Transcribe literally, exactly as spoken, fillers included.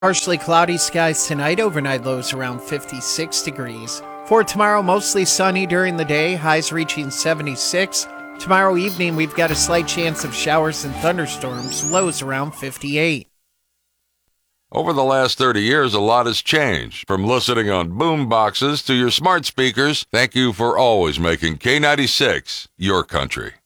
Partially cloudy skies tonight, overnight lows around fifty-six degrees. For tomorrow, mostly sunny during the day, highs reaching seventy-six. Tomorrow evening, we've got a slight chance of showers and thunderstorms, lows around fifty-eight. Over the last thirty years, a lot has changed. From listening on boom boxes to your smart speakers, thank you for always making K ninety-six your country.